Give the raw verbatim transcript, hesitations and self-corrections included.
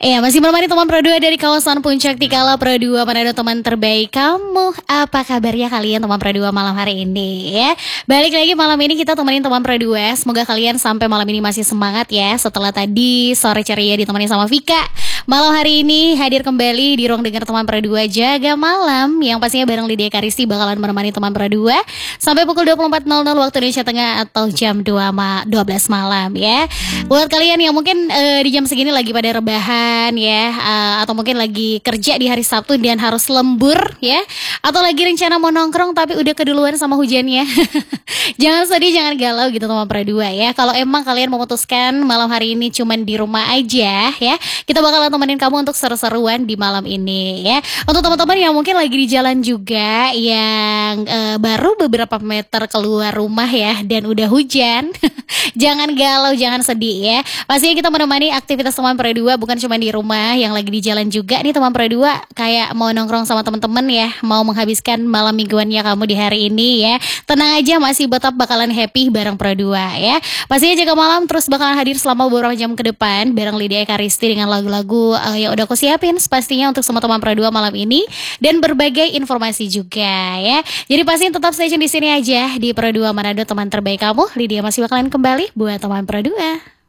Iya, masih menemani teman Pro dua dari kawasan Puncak Tikala Pro dua, mana ada teman terbaik kamu. Apa kabarnya kalian teman Pro dua malam hari ini ya? Balik lagi malam ini kita temenin teman Pro dua. Semoga kalian sampai malam ini masih semangat ya. Setelah tadi sore ceria ditemani sama Vika, malam hari ini hadir kembali di ruang dengar teman Pro dua Jaga Malam, yang pastinya bareng Lydia Karisti bakalan menemani teman Pro dua sampai pukul dua puluh empat nol nol waktu Indonesia Tengah atau jam dua belas malam ya. Buat kalian yang mungkin uh, di jam segini lagi pada rebahan ya, uh, atau mungkin lagi kerja di hari Sabtu dan harus lembur ya, atau lagi rencana mau nongkrong tapi udah keduluan sama hujannya. Jangan sedih, jangan galau gitu teman Pro dua ya. Kalau emang kalian memutuskan malam hari ini cuman di rumah aja ya, kita bakalan temenin kamu untuk seru-seruan di malam ini ya. Untuk teman-teman yang mungkin lagi di jalan juga, yang uh, baru beberapa meter keluar rumah ya dan udah hujan, jangan galau, jangan sedih ya. Pastinya kita menemani aktivitas teman Pro dua bukan cuma di rumah, yang lagi di jalan juga nih teman Pro dua, kayak mau nongkrong sama teman-teman ya, mau menghabiskan malam mingguannya kamu di hari ini ya. Tenang aja, masih tetap bakalan happy bareng Pro dua ya. Pastinya Jaga Malam terus bakalan hadir selama beberapa jam ke depan bareng Lydia Karisti dengan lagu-lagu uh, yang udah aku siapin pastinya untuk semua teman Pro dua malam ini, dan berbagai informasi juga ya. Jadi pastinya tetap stay tune di sini aja di Pro dua Manado, teman terbaik kamu. Lydia masih bakalan kembali buat teman Pro dua.